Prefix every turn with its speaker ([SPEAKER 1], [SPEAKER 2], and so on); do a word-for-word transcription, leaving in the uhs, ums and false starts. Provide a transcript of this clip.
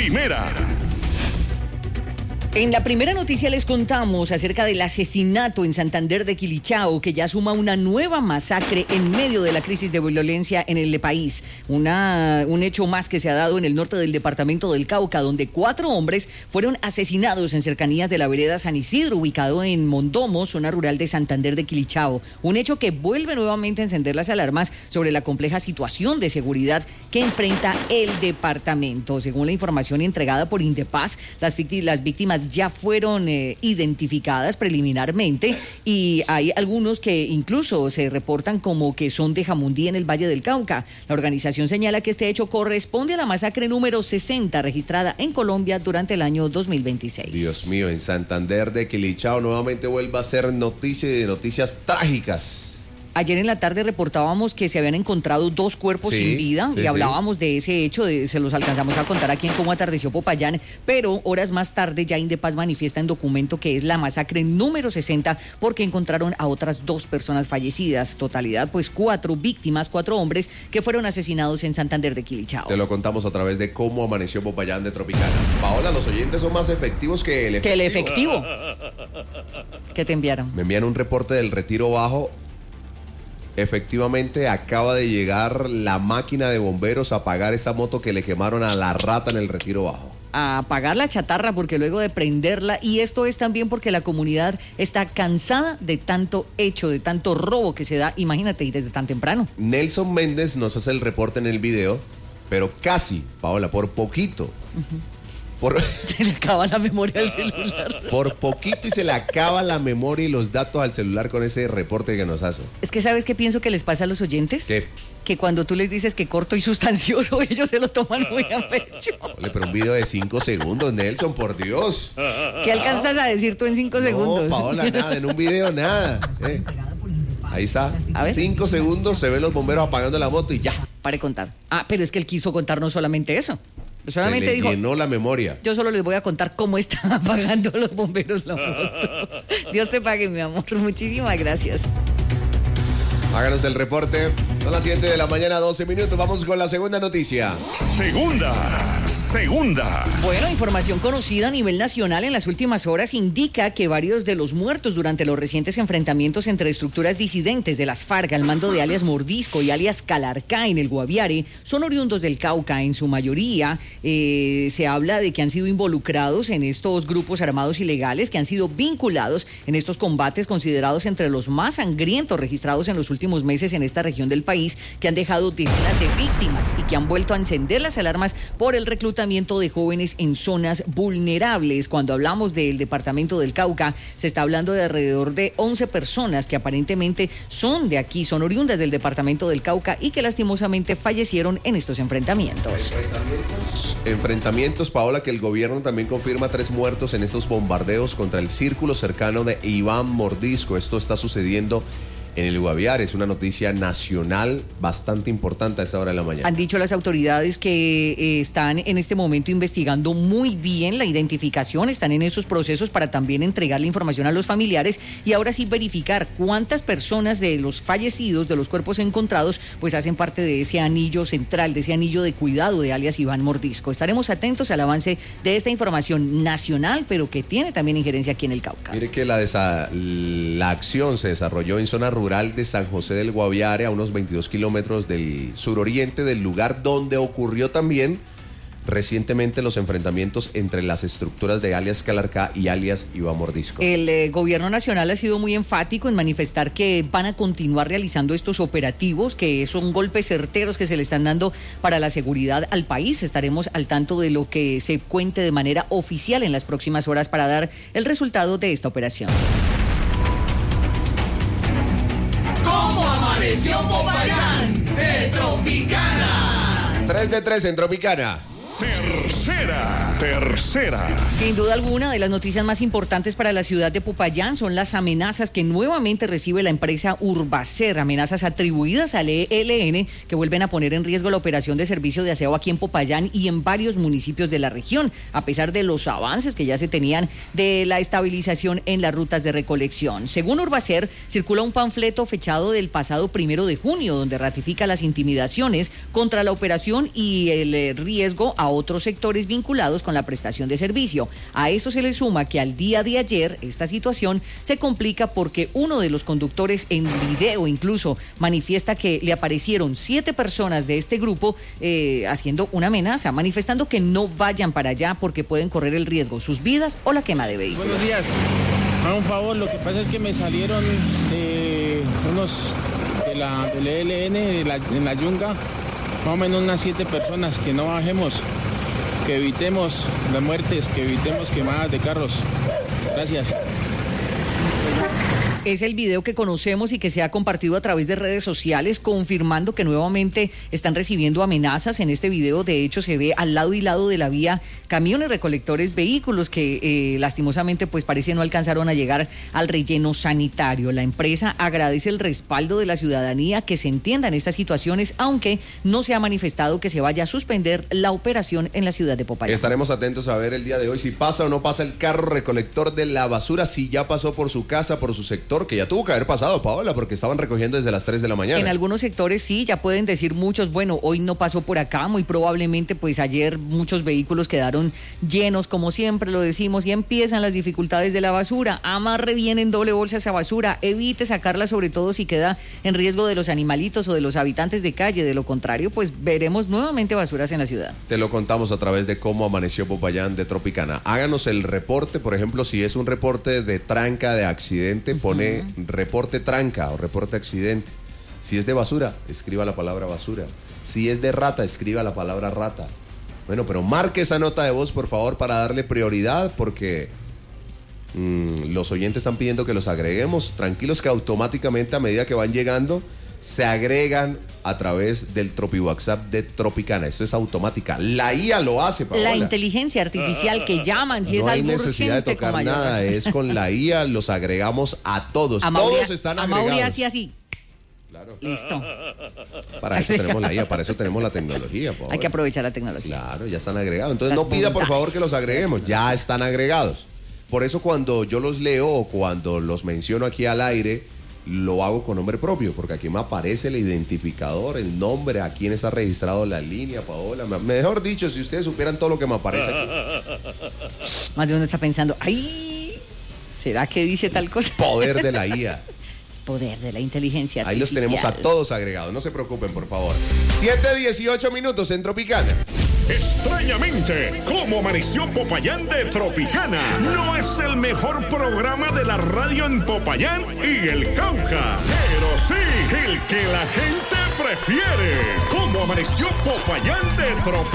[SPEAKER 1] primera.
[SPEAKER 2] En la primera noticia les contamos acerca del asesinato en Santander de Quilichao, que ya suma una nueva masacre en medio de la crisis de violencia en el país. Una, un hecho más que se ha dado en el norte del departamento del Cauca, donde cuatro hombres fueron asesinados en cercanías de la vereda San Isidro, ubicado en Mondomo, zona rural de Santander de Quilichao. Un hecho que vuelve nuevamente a encender las alarmas sobre la compleja situación de seguridad que enfrenta el departamento. Según la información entregada por Indepaz, las, las víctimas ya fueron eh, identificadas preliminarmente y hay algunos que incluso se reportan como que son de Jamundí en el Valle del Cauca. La organización señala que este hecho corresponde a la masacre número sesenta registrada en Colombia durante el año dos mil veintiséis.
[SPEAKER 3] Dios mío, en Santander de Quilichao nuevamente vuelve a ser noticia de noticias trágicas.
[SPEAKER 2] Ayer en la tarde reportábamos que se habían encontrado dos cuerpos
[SPEAKER 3] sí,
[SPEAKER 2] sin vida
[SPEAKER 3] sí,
[SPEAKER 2] y hablábamos sí. de ese hecho, de, se los alcanzamos a contar aquí en Cómo Atardeció Popayán, pero horas más tarde ya Indepaz manifiesta en documento que es la masacre número sesenta porque encontraron a otras dos personas fallecidas. Totalidad, pues cuatro víctimas, cuatro hombres que fueron asesinados en Santander de Quilichao.
[SPEAKER 3] Te lo contamos a través de Cómo Amaneció Popayán de Tropicana. Paola, los oyentes son más efectivos que el efectivo.
[SPEAKER 2] Que el efectivo. ¿Qué te enviaron?
[SPEAKER 3] Me envían un reporte del Retiro Bajo. Efectivamente, acaba de llegar la máquina de bomberos a apagar esta moto que le quemaron a la rata en el Retiro Bajo.
[SPEAKER 2] A apagar la chatarra porque luego de prenderla, y esto es también porque la comunidad está cansada de tanto hecho, de tanto robo que se da, imagínate, y desde tan temprano.
[SPEAKER 3] Nelson Méndez nos hace el reporte en el video, pero casi, Paola, por poquito. Uh-huh. Por...
[SPEAKER 2] Se le acaba la memoria al celular.
[SPEAKER 3] Por poquito y se le acaba la memoria y los datos al celular con ese reporte que nos hace.
[SPEAKER 2] Es que ¿sabes qué pienso que les pasa a los oyentes?
[SPEAKER 3] ¿Qué?
[SPEAKER 2] Que cuando tú les dices que corto y sustancioso, ellos se lo toman muy a pecho.
[SPEAKER 3] Ole, pero un video de cinco segundos, Nelson, por Dios.
[SPEAKER 2] ¿Qué alcanzas a decir tú en cinco
[SPEAKER 3] no,
[SPEAKER 2] segundos?
[SPEAKER 3] No, Paola, nada, en un video nada. ¿Eh? Ahí está, cinco segundos, se ven los bomberos apagando la moto y ya.
[SPEAKER 2] Pare contar. Ah, pero es que él quiso contar no solamente eso. Solamente
[SPEAKER 3] se le
[SPEAKER 2] dijo,
[SPEAKER 3] llenó la memoria.
[SPEAKER 2] Yo solo les voy a contar cómo están apagando los bomberos la moto. Dios te pague, mi amor. Muchísimas gracias.
[SPEAKER 3] Háganos el reporte. Son las siete de la mañana, doce minutos. Vamos con la segunda noticia.
[SPEAKER 1] Segunda, segunda.
[SPEAKER 2] Bueno, información conocida a nivel nacional en las últimas horas indica que varios de los muertos durante los recientes enfrentamientos entre estructuras disidentes de las FARC al mando de alias Mordisco y alias Calarcá en el Guaviare son oriundos del Cauca. En su mayoría eh, se habla de que han sido involucrados en estos grupos armados ilegales, que han sido vinculados en estos combates considerados entre los más sangrientos registrados en los últimos meses en esta región del país, que han dejado decenas de víctimas y que han vuelto a encender las alarmas por el reclutamiento de jóvenes en zonas vulnerables. Cuando hablamos del departamento del Cauca, se está hablando de alrededor de once personas que aparentemente son de aquí, son oriundas del departamento del Cauca y que lastimosamente fallecieron en estos enfrentamientos.
[SPEAKER 3] Enfrentamientos, enfrentamientos, Paola, que el gobierno también confirma tres muertos en estos bombardeos contra el círculo cercano de Iván Mordisco. Esto está sucediendo en el Guaviare. Es una noticia nacional bastante importante a esta hora de la mañana.
[SPEAKER 2] Han dicho las autoridades que eh, están en este momento investigando muy bien la identificación, están en esos procesos para también entregar la información a los familiares y ahora sí verificar cuántas personas de los fallecidos, de los cuerpos encontrados, pues hacen parte de ese anillo central, de ese anillo de cuidado de alias Iván Mordisco. Estaremos atentos al avance de esta información nacional, pero que tiene también injerencia aquí en el Cauca.
[SPEAKER 3] Mire que la, desa- la acción se desarrolló en zona rural de San José del Guaviare, a unos veintidós kilómetros del suroriente del lugar donde ocurrió también recientemente los enfrentamientos entre las estructuras de alias Calarcá y alias Iván Mordisco.
[SPEAKER 2] El eh, gobierno nacional ha sido muy enfático en manifestar que van a continuar realizando estos operativos, que son golpes certeros que se le están dando para la seguridad al país. Estaremos al tanto de lo que se cuente de manera oficial en las próximas horas para dar el resultado de esta operación.
[SPEAKER 4] ¿Cómo amaneció Popayán de Tropicana?
[SPEAKER 3] tres de tres en Tropicana.
[SPEAKER 1] Tercera, tercera.
[SPEAKER 2] Sin duda alguna, de las noticias más importantes para la ciudad de Popayán son las amenazas que nuevamente recibe la empresa Urbacer, amenazas atribuidas al E L N que vuelven a poner en riesgo la operación de servicio de aseo aquí en Popayán y en varios municipios de la región, a pesar de los avances que ya se tenían de la estabilización en las rutas de recolección. Según Urbacer, circula un panfleto fechado del pasado primero de junio, donde ratifica las intimidaciones contra la operación y el eh, riesgo a a otros sectores vinculados con la prestación de servicio. A eso se le suma que al día de ayer esta situación se complica porque uno de los conductores en video incluso manifiesta que le aparecieron siete personas de este grupo eh, haciendo una amenaza, manifestando que no vayan para allá porque pueden correr el riesgo, sus vidas o la quema de vehículos.
[SPEAKER 5] Buenos días. A un favor, lo que pasa es que me salieron de unos de la del E L N de la, en la Yunga, más o menos unas siete personas, que no bajemos, que evitemos las muertes, que evitemos quemadas de carros. Gracias.
[SPEAKER 2] Es el video que conocemos y que se ha compartido a través de redes sociales, confirmando que nuevamente están recibiendo amenazas. En este video, de hecho, se ve al lado y lado de la vía camiones recolectores, vehículos que eh, lastimosamente pues parece no alcanzaron a llegar al relleno sanitario. La empresa agradece el respaldo de la ciudadanía, que se entiendan estas situaciones, aunque no se ha manifestado que se vaya a suspender la operación en la ciudad de Popayán.
[SPEAKER 3] Estaremos atentos a ver el día de hoy si pasa o no pasa el carro recolector de la basura, si ya pasó por su casa, por su sector, que ya tuvo que haber pasado, Paola, porque estaban recogiendo desde las tres de la mañana.
[SPEAKER 2] En algunos sectores sí, ya pueden decir muchos, bueno, hoy no pasó por acá, muy probablemente pues ayer muchos vehículos quedaron llenos, como siempre lo decimos, y empiezan las dificultades de la basura. Amarre bien en doble bolsa esa basura, evite sacarla, sobre todo si queda en riesgo de los animalitos o de los habitantes de calle. De lo contrario, pues veremos nuevamente basuras en la ciudad.
[SPEAKER 3] Te lo contamos a través de Cómo Amaneció Popayán de Tropicana. Háganos el reporte, por ejemplo, si es un reporte de tranca, de accidente, pone uh-huh. reporte tranca o reporte accidente. Si es de basura, escriba la palabra basura. Si es de rata, escriba la palabra rata. Bueno, pero marque esa nota de voz, por favor, para darle prioridad, porque mmm, los oyentes están pidiendo que los agreguemos. Tranquilos que automáticamente, a medida que van llegando, se agregan a través del Tropi WhatsApp de Tropicana. Esto es automática. La I A lo hace, Paola.
[SPEAKER 2] La inteligencia artificial que llaman, si
[SPEAKER 3] no
[SPEAKER 2] es algo urgente.
[SPEAKER 3] No hay necesidad de tocar nada, es con la I A, los agregamos a todos.
[SPEAKER 2] A Mauri,
[SPEAKER 3] todos están
[SPEAKER 2] a
[SPEAKER 3] agregados.
[SPEAKER 2] Mauri así, así.
[SPEAKER 3] Claro.
[SPEAKER 2] Listo.
[SPEAKER 3] Para eso tenemos la I A, para eso tenemos la tecnología, Paola.
[SPEAKER 2] Hay que aprovechar la tecnología.
[SPEAKER 3] Claro, ya están agregados. Entonces
[SPEAKER 2] Las
[SPEAKER 3] no pida, por
[SPEAKER 2] bondades.
[SPEAKER 3] favor, que los agreguemos. Ya están agregados. Por eso cuando yo los leo o cuando los menciono aquí al aire, lo hago con nombre propio, porque aquí me aparece el identificador, el nombre, a quién está registrado la línea, Paola. Mejor dicho, si ustedes supieran todo lo que me aparece aquí.
[SPEAKER 2] Más de uno está pensando, ¡ay! ¿Será que dice tal cosa?
[SPEAKER 3] Poder de la I A.
[SPEAKER 2] Poder de la inteligencia artificial.
[SPEAKER 3] Ahí los tenemos a todos agregados, no se preocupen, por favor. siete dieciocho minutos en Tropicana.
[SPEAKER 1] Extrañamente, Cómo Amaneció Popayán de Tropicana no es el mejor programa de la radio en Popayán y el Cauca, pero sí el que la gente prefiere. Cómo Amaneció Popayán de Tropicana.